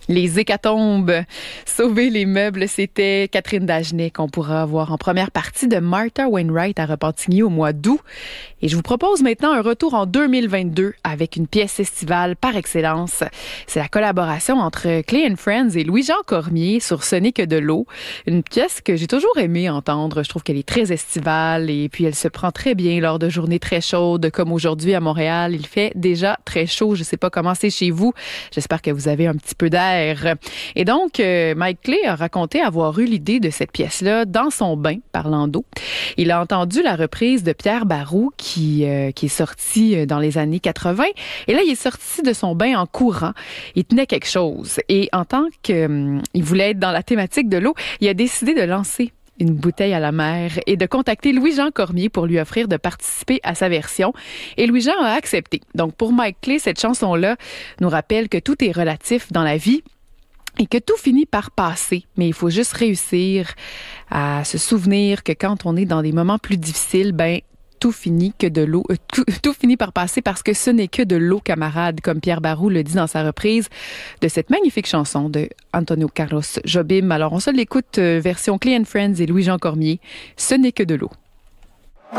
Les hécatombes, sauver les meubles, c'était Catherine Dagenet qu'on pourra voir en première partie de Martha Wainwright à Repentigny au mois d'août. Et je vous propose maintenant un retour en 2022 avec une pièce estivale par excellence. C'est la collaboration entre Clay & Friends et Louis-Jean Cormier sur Ce n'est que de l'eau. Une pièce que j'ai toujours aimé entendre. Je trouve qu'elle est très estivale et puis elle se prend très bien lors de journées très chaudes comme aujourd'hui à Montréal. Il fait déjà très chaud. Je sais pas comment c'est chez vous. J'espère que vous avez un petit peu d'air. Et donc, Mike Clay a raconté avoir eu l'idée de cette pièce-là dans son bain, parlant d'eau. Il a entendu la reprise de Pierre Barroux qui est sortie dans les années 80. Et là, il est sorti de son bain en courant. Il tenait quelque chose. Et en tant qu'il voulait être dans la thématique de l'eau, il a décidé de lancer une bouteille à la mer et de contacter Louis-Jean Cormier pour lui offrir de participer à sa version. Et Louis-Jean a accepté. Donc, pour Mike Clay, cette chanson-là nous rappelle que tout est relatif dans la vie et que tout finit par passer. Mais il faut juste réussir à se souvenir que quand on est dans des moments plus difficiles, tout finit par passer parce que ce n'est que de l'eau, camarade, comme Pierre Barroux le dit dans sa reprise de cette magnifique chanson de Antonio Carlos Jobim. Alors, on se l'écoute version Clay & Friends et Louis-Jean Cormier. Ce n'est que de l'eau.